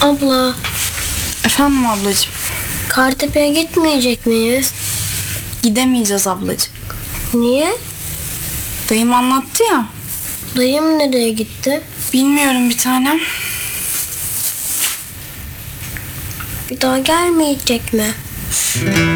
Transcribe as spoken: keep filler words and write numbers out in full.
Abla, Efendim ablacığım? Kartepe'ye gitmeyecek miyiz? Gidemeyeceğiz ablacığım. Niye? Dayım anlattı ya. Dayım nereye gitti? Bilmiyorum bir tanem. Bir daha gelmeyecek mi?